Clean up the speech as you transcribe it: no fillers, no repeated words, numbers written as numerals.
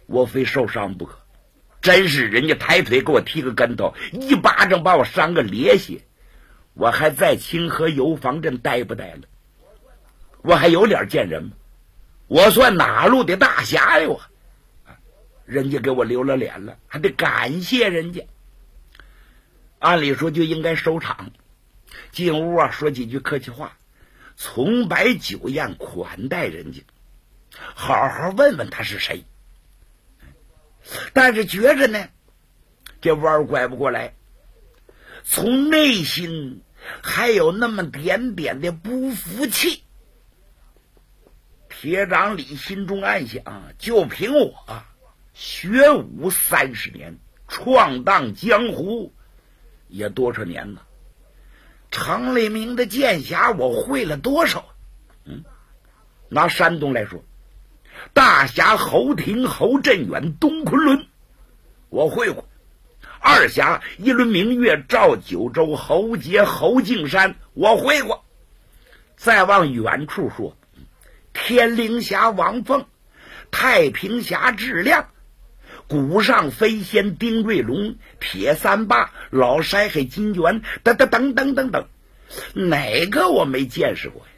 我非受伤不可。真是人家抬腿给我踢个跟头，一巴掌把我扇个咧血，我还在清河油坊镇待不待了？我还有脸见人吗？我算哪路的大侠呀？人家给我留了脸了，还得感谢人家。按理说就应该收场，进屋说几句客气话，从摆酒宴款待人家，好好问问他是谁。但是觉着呢，这弯拐不过来，从内心还有那么点点的不服气。铁掌里心中暗想，就凭我学武30年，闯荡江湖也多少年了，常雷明的剑侠我会了多少？拿山东来说，大侠侯廷、侯振远、东昆仑我会过，二侠一轮明月、赵九州、侯杰、侯敬山我会过，再往远处说，天灵侠王凤、太平侠质量、古上飞仙丁瑞龙、铁三八、老筛黑金元等等等等等等，哪个我没见识过呀？